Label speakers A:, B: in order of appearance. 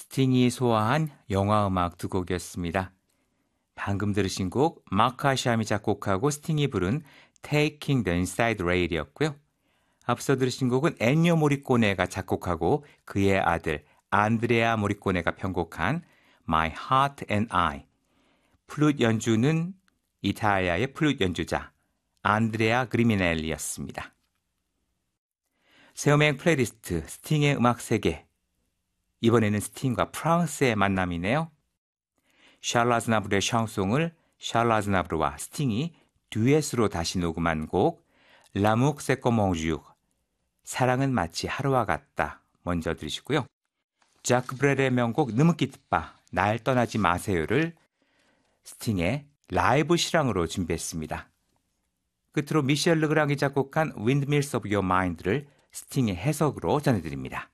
A: 스팅이 소화한 영화 음악 두 곡이었습니다. 방금 들으신 곡 마크 아샴이 작곡하고 스팅이 부른 Taking the Inside Rail이었고요. 앞서 들으신 곡은 엔니오 모리꼬네가 작곡하고 그의 아들 안드레아 모리꼬네가 편곡한 My Heart and I. 플룻 연주는 이탈리아의 플룻 연주자 안드레아 그리미넬리였습니다. 세우맹 플레이리스트 스팅의 음악 세계. 이번에는 스팅과 프랑스의 만남이네요. 샬르 아즈나브르의 샹송을 샬르 아즈나브르와 스팅이 듀엣으로 다시 녹음한 곡 L'amour c'est comme un jour. 사랑은 마치 하루와 같다. 먼저 들으시고요. 자크 브렐의 명곡 느뭇깃바 날 떠나지 마세요를 스팅의 라이브 실황으로 준비했습니다. 끝으로 미셸 르그랑이 작곡한 Windmills of Your Mind를 스팅의 해석으로 전해드립니다.